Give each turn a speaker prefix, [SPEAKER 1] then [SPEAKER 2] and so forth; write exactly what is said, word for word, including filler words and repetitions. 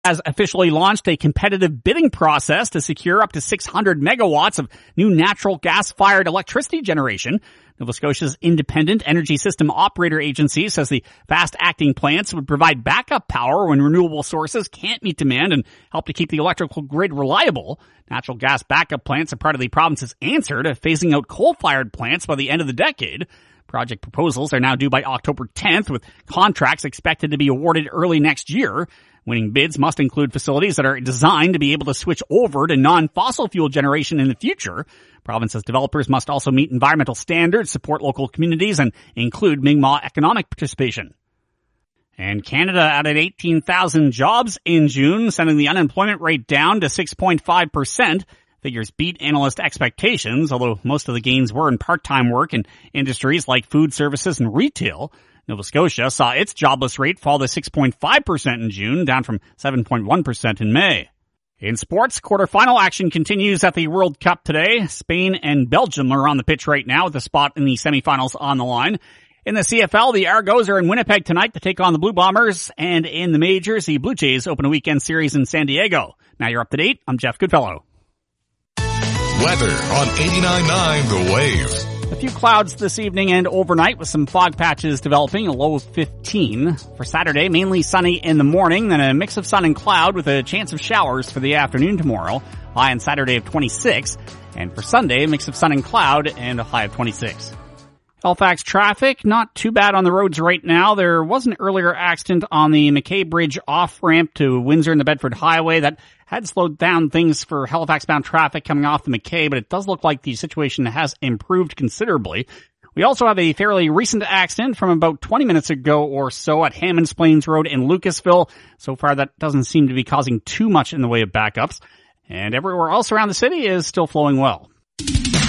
[SPEAKER 1] has officially launched a competitive bidding process to secure up to six hundred megawatts of new natural gas-fired electricity generation. Nova Scotia's Independent Energy System Operator Agency says the fast-acting plants would provide backup power when renewable sources can't meet demand and help to keep the electrical grid reliable. Natural gas backup plants are part of the province's answer to phasing out coal-fired plants by the end of the decade. Project proposals are now due by October tenth, with contracts expected to be awarded early next year. Winning bids must include facilities that are designed to be able to switch over to non-fossil fuel generation in the future. Province's developers must also meet environmental standards, support local communities, and include Mi'kmaq economic participation. And Canada added eighteen thousand jobs in June, sending the unemployment rate down to six point five percent. Figures beat analyst expectations, although most of the gains were in part-time work in industries like food services and retail. Nova Scotia saw its jobless rate fall to six point five percent in June, down from seven point one percent in May. In sports, quarterfinal action continues at the World Cup today. Spain and Belgium are on the pitch right now with a spot in the semifinals on the line. In the C F L, the Argos are in Winnipeg tonight to take on the Blue Bombers. And in the majors, the Blue Jays open a weekend series in San Diego. Now you're up to date. I'm Jeff Goodfellow.
[SPEAKER 2] Weather on eighty-nine point nine The Wave.
[SPEAKER 1] A few clouds this evening and overnight with some fog patches developing, a low of fifteen. For Saturday, mainly sunny in the morning, then a mix of sun and cloud with a chance of showers for the afternoon tomorrow. High on Saturday of twenty-six. And for Sunday, a mix of sun and cloud and a high of twenty-six. Halifax traffic, not too bad on the roads right now. There was an earlier accident on the McKay Bridge off-ramp to Windsor and the Bedford Highway that had slowed down things for Halifax-bound traffic coming off the McKay, but it does look like the situation has improved considerably. We also have a fairly recent accident from about twenty minutes ago or so at Hammonds Plains Road in Lucasville. So far, that doesn't seem to be causing too much in the way of backups. And everywhere else around the city is still flowing well.